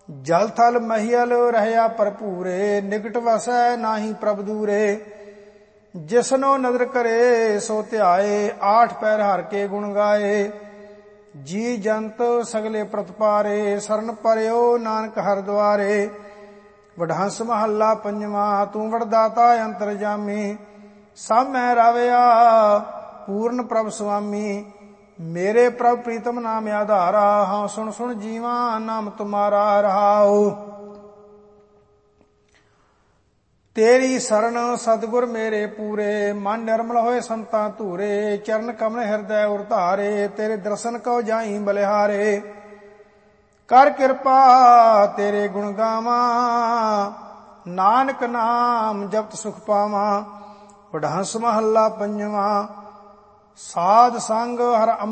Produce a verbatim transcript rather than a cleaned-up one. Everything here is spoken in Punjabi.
ਜਲ ਥਲ ਮਹੀਲ ਰਹਿਆ ਭਰਪੂਰੇ, ਨਿਕਟ ਵਸੈ ਨਾਹੀ ਪ੍ਰਭ ਦੂਰੇ। ਜਿਸਨੋ ਨਦਰ ਕਰੇ ਸੋ ਧਿਆਏ, ਆਠ ਪੈਰ ਹਰ ਕੇ ਗੁਣ ਗਾਏ। ਜੀ ਜੰਤ ਸਗਲੇ ਪ੍ਰਤਪਾਰੇ, ਸਰਨ ਪਰਿਓ ਨਾਨਕ ਹਰਿ ਦੁਆਰੇ। ਵਡਹੰਸ ਮਹੱਲਾ ਪੰਜਵਾ, ਤੂੰ ਵਡਦਾਤਾ ਅੰਤਰਜਾਮੀ। ਸਭ ਮੈਂ ਰਾਵਿਆ ਪੂਰਨ ਪ੍ਰਭ ਸੁਆਮੀ। ਮੇਰੇ ਪ੍ਰਭ ਪ੍ਰੀਤਮ ਨਾਮ ਆਧਾਰਾ, ਹਾਂ ਸੁਣ ਸੁਣ ਜੀਵਾ ਨਾਮ ਤੁਮਾਰਾ ਰਹਾਉ। ਤੇਰੀ ਸਰਣ ਸਤਿਗੁਰ ਮੇਰੇ ਪੂਰੇ, ਮਨ ਨਿਰਮਲ ਹੋਏ ਸੰਤਾਂ ਧੂਰੇ। ਚਰਨ ਕਮਲ ਹਿਰਦੈ ਉਰ ਧਾਰੇ, ਤੇਰੇ ਦਰਸ਼ਨ ਕਉ ਜਾਈ ਬਲਿਹਾਰੇ। ਕਰ ਕਿਰਪਾ ਤੇਰੇ ਗੁਣ ਗਾਵਾਂ, ਨਾਨਕ ਨਾਮ ਜਪਤ ਸੁਖ ਪਾਵਾਂ। ਵਡਹੰਸ ਮਹੱਲਾ ਪੰਜਵਾ, ਸਾਧ ਸੰਗ ਹਰ